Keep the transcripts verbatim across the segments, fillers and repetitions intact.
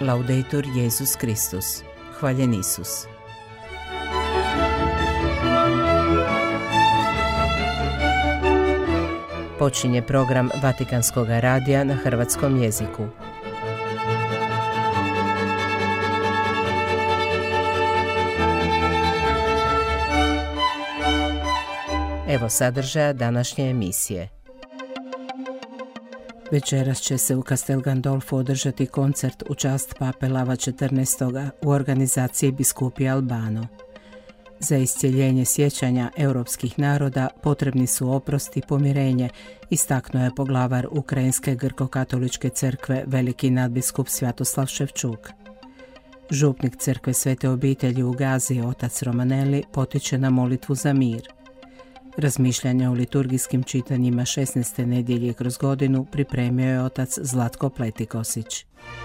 Laudetur Jesus Kristus. Hvaljen Isus. Počinje program Vatikanskog radija na hrvatskom jeziku. Evo sadržaja današnje emisije. Večeras će se u Castel Gandolfu održati koncert u čast pape Lava četrnaestog. u organizaciji biskupija Albano. Za iscjeljenje sjećanja europskih naroda potrebni su oprost i pomirenje, istaknuo je poglavar Ukrajinske grko-katoličke crkve veliki nadbiskup Svjatoslav Ševčuk. Župnik crkve Svete obitelji u Gazi, otac Romanelli, potiče na molitvu za mir. Razmišljanja o liturgijskim čitanjima šesnaeste nedjelje kroz godinu pripremio je otac Zlatko Pletikosić.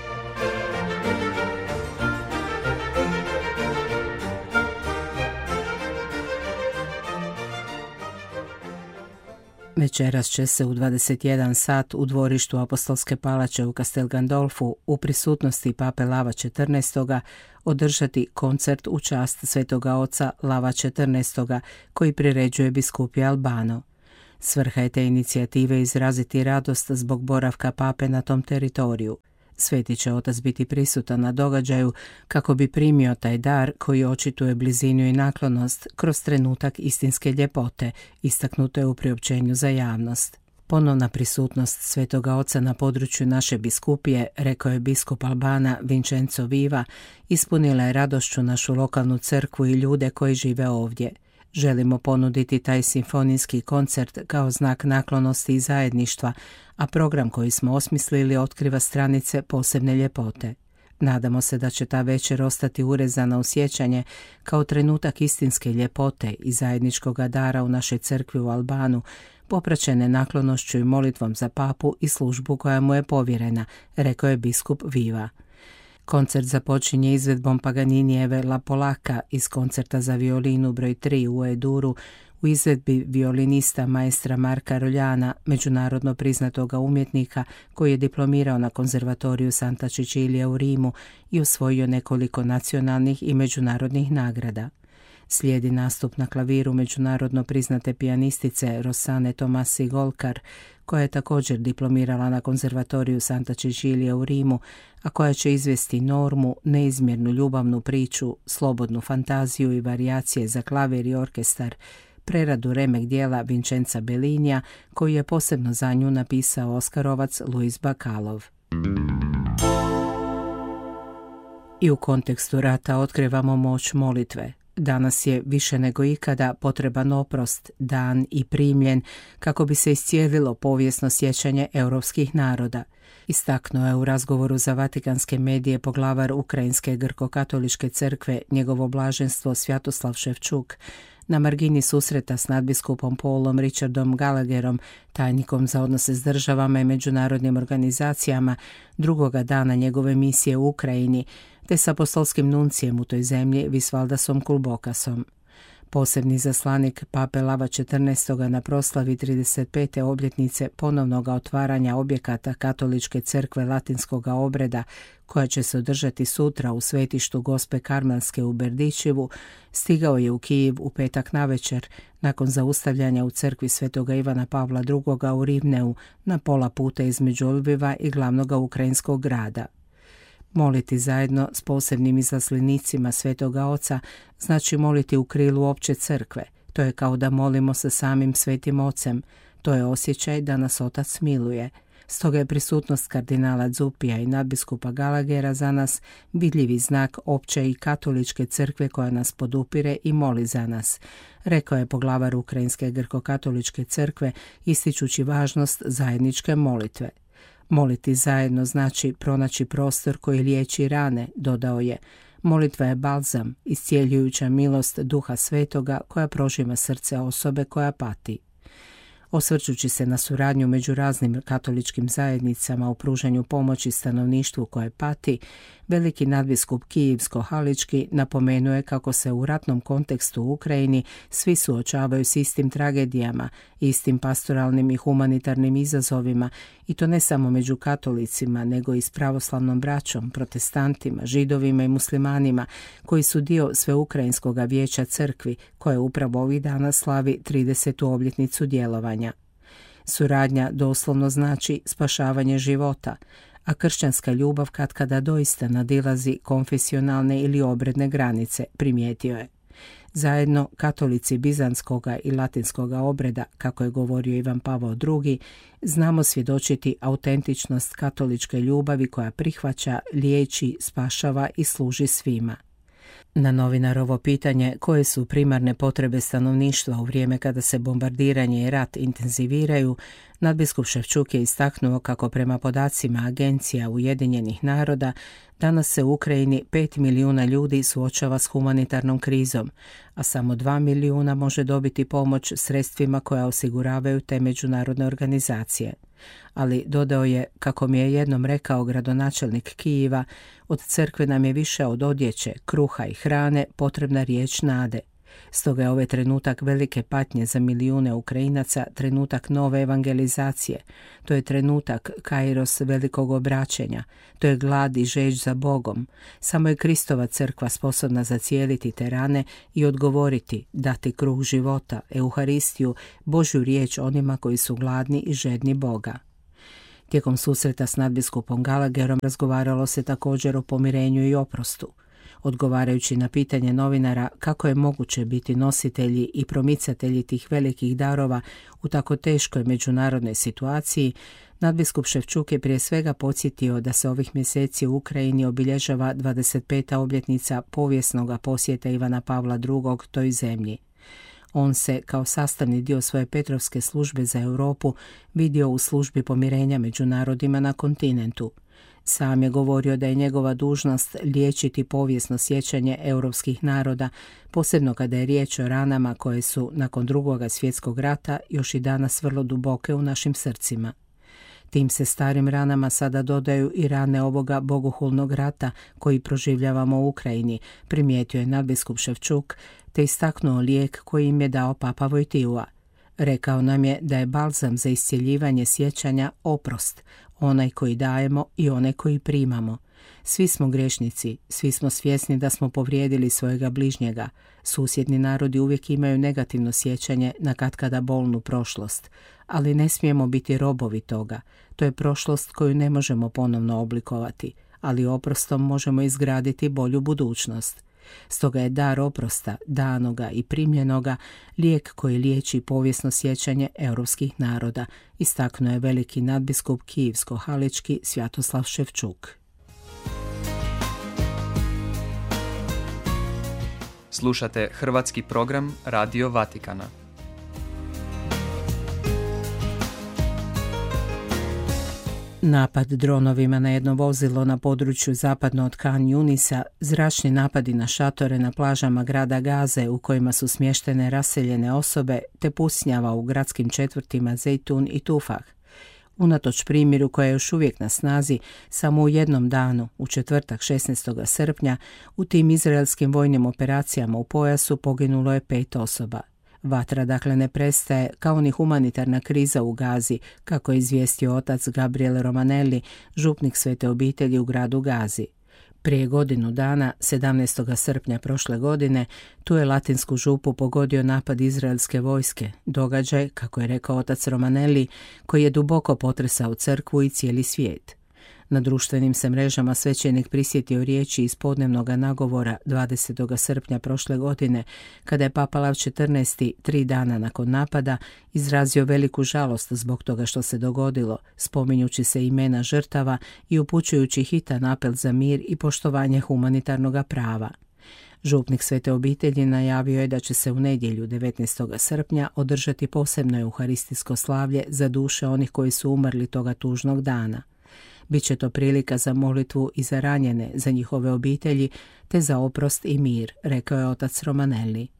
Večeras će se u dvadeset jedan sat u dvorištu Apostolske palače u Castel Gandolfu u prisutnosti pape Lava četrnaestog. održati koncert u čast svetoga oca Lava četrnaestog. koji priređuje biskupija Albano. Svrha je te inicijative izraziti radost zbog boravka pape na tom teritoriju. Sveti će otac biti prisutan na događaju kako bi primio taj dar koji očituje blizinu i naklonost kroz trenutak istinske ljepote, istaknuto je u priopćenju za javnost. Ponovna prisutnost svetoga oca na području naše biskupije, rekao je biskup Albana Vincenzo Viva, ispunila je radošću našu lokalnu crkvu i ljude koji žive ovdje. Želimo ponuditi taj simfonijski koncert kao znak naklonosti i zajedništva, a program koji smo osmislili otkriva stranice posebne ljepote. Nadamo se da će ta večer ostati urezana u sjećanje kao trenutak istinske ljepote i zajedničkog dara u našoj crkvi u Albanu, popraćene naklonošću i molitvom za papu i službu koja mu je povjerena, rekao je biskup Viva. Koncert započinje izvedbom Paganinijeve La Polaka iz koncerta za violinu broj tri u E-duru u izvedbi violinista maestra Marka Roljana, međunarodno priznatoga umjetnika koji je diplomirao na konzervatoriju Santa Cecilia u Rimu i osvojio nekoliko nacionalnih i međunarodnih nagrada. Slijedi nastup na klaviru međunarodno priznate pijanistice Rossane Tomasi Golkar, koja je također diplomirala na konzervatoriju Santa Cecilia u Rimu, a koja će izvesti normu, neizmjernu ljubavnu priču, slobodnu fantaziju i varijacije za klavir i orkestar, preradu remek dijela Vincenza Bellinija, koju je posebno za nju napisao Oskarovac Luis Bacalov. I u kontekstu rata otkrivamo moć molitve. Danas je više nego ikada potreban oprost, dan i primljen kako bi se iscijelilo povijesno sjećanje europskih naroda. Istaknuo je u razgovoru za vatikanske medije poglavar Ukrajinske grko-katoličke crkve, njegovo blaženstvo Svjatoslav Ševčuk, na margini susreta s nadbiskupom Paulom Richardom Gallagherom, tajnikom za odnose s državama i međunarodnim organizacijama, drugoga dana njegove misije u Ukrajini, te s apostolskim nuncijem u toj zemlji Visvaldasom Kulbokasom. Posebni zaslanik pape Lava četrnaestog. na proslavi trideset pete obljetnice ponovnog otvaranja objekata Katoličke crkve latinskog obreda, koja će se održati sutra u svetištu Gospe Karmelske u Berdičevu, stigao je u Kijev u petak navečer nakon zaustavljanja u crkvi Svetoga Ivana Pavla drugoga. u Rivneu na pola puta između Lviva i glavnog ukrajinskog grada. Moliti zajedno s posebnim izaslenicima Svetoga Oca znači moliti u krilu opće crkve. To je kao da molimo sa samim Svetim Ocem. To je osjećaj da nas Otac miluje. Stoga je prisutnost kardinala Zupija i nadbiskupa Gallaghera za nas vidljivi znak opće i katoličke crkve koja nas podupire i moli za nas, rekao je poglavar Ukrajinske grko-katoličke crkve, ističući važnost zajedničke molitve. Moliti zajedno znači pronaći prostor koji liječi rane, dodao je. Molitva je balzam, iscijeljujuća milost Duha Svetoga koja prožima srce osobe koja pati. Osvrćući se na suradnju među raznim katoličkim zajednicama u pružanju pomoći stanovništvu koje pati, veliki nadbiskup Kijevsko-Halički napomenuo je kako se u ratnom kontekstu u Ukrajini svi suočavaju s istim tragedijama, istim pastoralnim i humanitarnim izazovima, i to ne samo među katolicima, nego i s pravoslavnom braćom, protestantima, židovima i muslimanima, koji su dio Sveukrajinskog vijeća crkvi, koje upravo ovih dana slavi tridesetu obljetnicu djelovanja. Suradnja doslovno znači spašavanje života, a kršćanska ljubav katkada doista nadilazi konfesionalne ili obredne granice, primijetio je. Zajedno, katolici bizantskoga i latinskoga obreda, kako je govorio Ivan Pavao drugi, znamo svjedočiti autentičnost katoličke ljubavi koja prihvaća, liječi, spašava i služi svima. Na novinarovo pitanje koje su primarne potrebe stanovništva u vrijeme kada se bombardiranje i rat intenziviraju, nadbiskup Ševčuk je istaknuo kako prema podacima Agencija Ujedinjenih naroda danas se u Ukrajini pet milijuna ljudi suočava s humanitarnom krizom, a samo dva milijuna može dobiti pomoć sredstvima koja osiguravaju te međunarodne organizacije. Ali dodao je, kako mi je jednom rekao gradonačelnik Kijeva, od crkve nam je više od odjeće, kruha i hrane potrebna riječ nade. Stoga je ovaj trenutak velike patnje za milijune Ukrajinaca trenutak nove evangelizacije. To je trenutak kairos velikog obraćenja. To je glad i žeđ za Bogom. Samo je Kristova crkva sposobna zacijeliti te rane i odgovoriti, dati kruh života, Euharistiju, Božju riječ onima koji su gladni i žedni Boga. Tijekom susreta s nadbiskupom Gallagherom razgovaralo se također o pomirenju i oprostu. Odgovarajući na pitanje novinara kako je moguće biti nositelji i promicatelji tih velikih darova u tako teškoj međunarodnoj situaciji, nadbiskup Ševčuk je prije svega podsjetio da se ovih mjeseci u Ukrajini obilježava dvadeset peta obljetnica povijesnog posjeta Ivana Pavla drugog toj zemlji. On se, kao sastavni dio svoje Petrovske službe za Europu, vidio u službi pomirenja među narodima na kontinentu. Sam je govorio da je njegova dužnost liječiti povijesno sjećanje europskih naroda, posebno kada je riječ o ranama koje su, nakon drugoga svjetskog rata, još i danas vrlo duboke u našim srcima. Tim se starim ranama sada dodaju i rane ovoga bogohulnog rata koji proživljavamo u Ukrajini, primijetio je nadbiskup Ševčuk, te istaknuo lijek koji im je dao Papa Vojtila. Rekao nam je da je balzam za iscjeljivanje sjećanja oprost, onaj koji dajemo i onaj koji primamo. Svi smo grešnici, svi smo svjesni da smo povrijedili svojega bližnjega. Susjedni narodi uvijek imaju negativno sjećanje na katkada bolnu prošlost, ali ne smijemo biti robovi toga. To je prošlost koju ne možemo ponovno oblikovati, ali oprostom možemo izgraditi bolju budućnost. Stoga je dar oprosta, danoga i primljenoga, lijek koji liječi povijesno sjećanje europskih naroda, istaknuo je veliki nadbiskup Kijevsko-Halički Svjatoslav Ševčuk. Slušate hrvatski program Radio Vatikana. Napad dronovima na jedno vozilo na području zapadno od Khan Junisa, zračni napadi na šatore na plažama grada Gaze u kojima su smještene raseljene osobe, te pucnjava u gradskim četvrtima Zejtun i Tufah. Unatoč primiru koja je još uvijek na snazi, samo u jednom danu, u četvrtak šesnaestog srpnja, u tim izraelskim vojnim operacijama u pojasu poginulo je pet osoba. Vatra dakle ne prestaje, kao ni humanitarna kriza u Gazi, kako je izvijestio otac Gabriel Romanelli, župnik Svete obitelji u gradu Gazi. Prije godinu dana, sedamnaestog srpnja prošle godine, tu je latinsku župu pogodio napad izraelske vojske, događaj, kako je rekao otac Romanelli, koji je duboko potresao crkvu i cijeli svijet. Na društvenim se mrežama svećenik prisjetio riječi iz podnevnog nagovora dvadesetog srpnja prošle godine, kada je Papa Lav četrnaesti, tri dana nakon napada, izrazio veliku žalost zbog toga što se dogodilo, spominjući se imena žrtava i upućujući hitan apel za mir i poštovanje humanitarnog prava. Župnik Svete obitelji najavio je da će se u nedjelju devetnaestog srpnja održati posebno euharistijsko slavlje za duše onih koji su umrli toga tužnog dana. Biće to prilika za molitvu i za ranjene, za njihove obitelji, te za oprost i mir, rekao je otac Romanelli.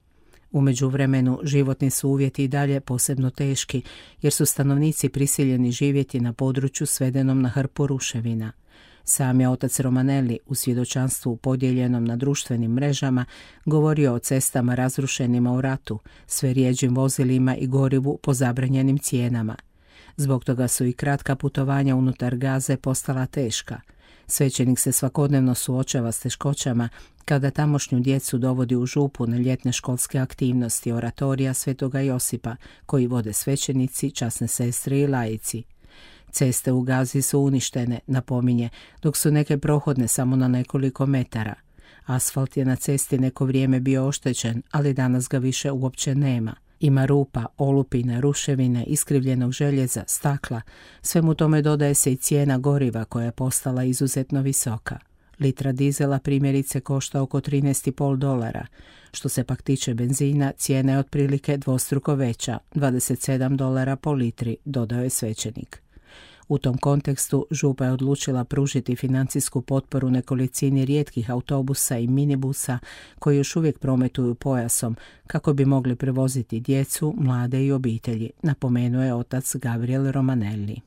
U međuvremenu životni su uvjeti i dalje posebno teški, jer su stanovnici prisiljeni živjeti na području svedenom na hrpu ruševina. Sam je otac Romanelli u svjedočanstvu podijeljenom na društvenim mrežama govorio o cestama razrušenima u ratu, sve rijeđim vozilima i gorivu po zabranjenim cijenama. Zbog toga su i kratka putovanja unutar Gaze postala teška. Svećenik se svakodnevno suočava s teškoćama kada tamošnju djecu dovodi u župu na ljetne školske aktivnosti oratorija Svetoga Josipa, koji vode svećenici, časne sestre i laici. Ceste u Gazi su uništene, napominje, dok su neke prohodne samo na nekoliko metara. Asfalt je na cesti neko vrijeme bio oštećen, ali danas ga više uopće nema. Ima rupa, olupine, ruševine, iskrivljenog željeza, stakla. Svemu tome dodaje se i cijena goriva koja je postala izuzetno visoka. Litra dizela primjerice košta oko trinaest i pol dolara. Što se pak tiče benzina, cijena je otprilike dvostruko veća, dvadeset sedam dolara po litri, dodao je svećenik. U tom kontekstu župa je odlučila pružiti financijsku potporu nekolicini rijetkih autobusa i minibusa koji još uvijek prometuju pojasom kako bi mogli prevoziti djecu, mlade i obitelji, napomenuo je otac Gabriel Romanelli.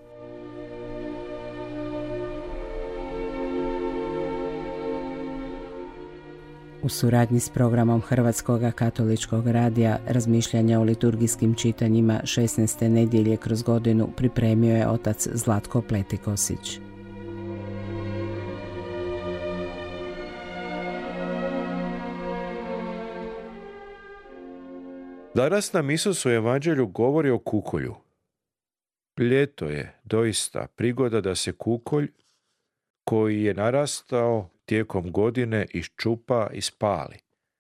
U suradnji s programom Hrvatskog katoličkog radija razmišljanja o liturgijskim čitanjima šesnaeste nedjelje kroz godinu pripremio je otac Zlatko Pletikosić. Danas nam Isus u Evanđelju govori o kukolju. Ljeto je doista prigoda da se kukolj koji je narastao tijekom godine iščupa i spali.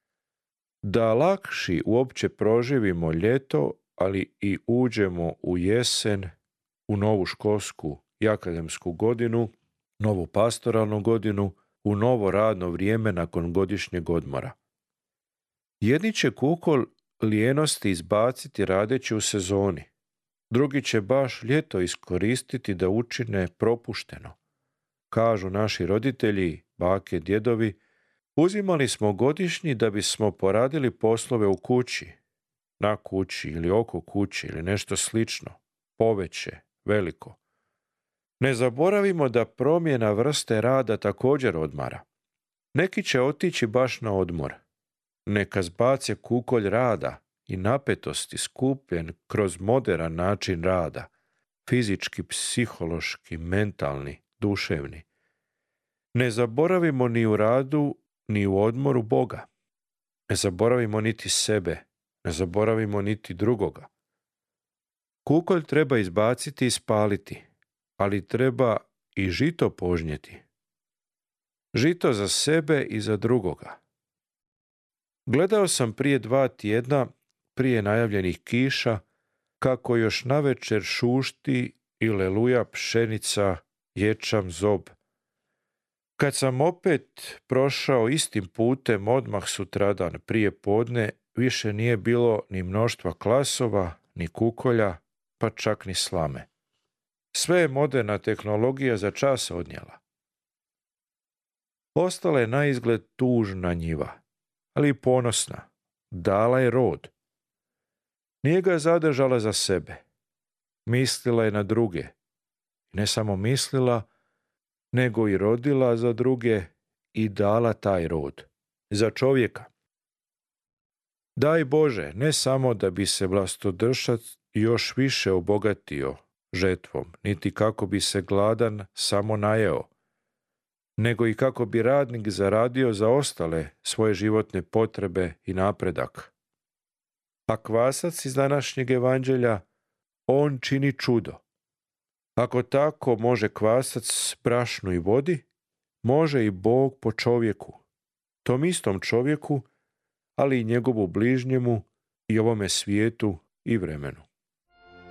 Da lakši uopće proživimo ljeto, ali i uđemo u jesen, u novu školsku i akademsku godinu, novu pastoralnu godinu, u novo radno vrijeme nakon godišnjeg odmora. Jedni će kukolj lijenosti izbaciti radeći u sezoni, drugi će baš ljeto iskoristiti da učine propušteno. Kažu naši roditelji, bake, djedovi, uzimali smo godišnji da bismo poradili poslove u kući, na kući ili oko kući ili nešto slično, poveće, veliko. Ne zaboravimo da promjena vrste rada također odmara. Neki će otići baš na odmor. Neka zbace kukolj rada i napetosti skupljen kroz moderan način rada, fizički, psihološki, mentalni, duševni. Ne zaboravimo ni u radu, ni u odmoru Boga. Ne zaboravimo niti sebe, ne zaboravimo niti drugoga. Kukolj treba izbaciti i spaliti, ali treba i žito požnjeti. Žito za sebe i za drugoga. Gledao sam prije dva tjedna, prije najavljenih kiša, kako još navečer šušti i leluja pšenica, ječam, zob. Kad sam opet prošao istim putem odmah sutradan prije podne, više nije bilo ni mnoštva klasova, ni kukolja, pa čak ni slame. Sve je moderna tehnologija za čas odnijela. Ostala je naizgled tužna njiva, ali i ponosna. Dala je rod. Nije ga zadržala za sebe. Mislila je na druge. Ne samo mislila, nego i rodila za druge i dala taj rod. Za čovjeka. Daj Bože, ne samo da bi se vlastodržac još više obogatio žetvom, niti kako bi se gladan samo najeo, nego i kako bi radnik zaradio za ostale svoje životne potrebe i napredak. A kvasac iz današnjeg evanđelja, on čini čudo. Ako tako može kvasac brašnu i vodi, može i Bog po čovjeku, tom istom čovjeku, ali i njegovu bližnjemu i ovome svijetu i vremenu.